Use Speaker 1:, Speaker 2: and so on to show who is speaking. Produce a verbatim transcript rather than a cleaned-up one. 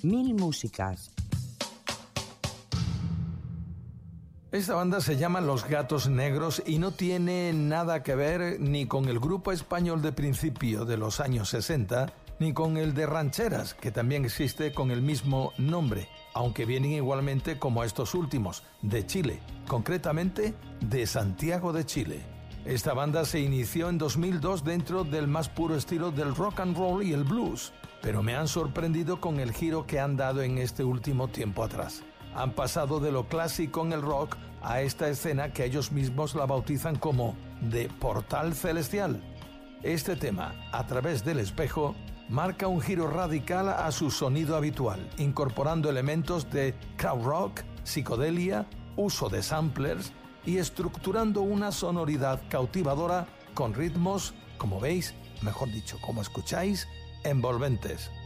Speaker 1: Mil músicas.
Speaker 2: Esta banda se llama Los Gatos Negros y no tiene nada que ver ni con el grupo español de principio de los años sesenta, ni con el de rancheras, que también existe con el mismo nombre, aunque vienen igualmente como estos últimos, de Chile, concretamente de Santiago de Chile. Esta banda se inició en dos mil dos dentro del más puro estilo del rock and roll y el blues, pero me han sorprendido con el giro que han dado en este último tiempo atrás. Han pasado de lo clásico en el rock a esta escena que ellos mismos la bautizan como de Portal Celestial. Este tema, A través del espejo, marca un giro radical a su sonido habitual, incorporando elementos de krautrock, psicodelia, uso de samplers y estructurando una sonoridad cautivadora con ritmos, como veis, mejor dicho, como escucháis, envolventes.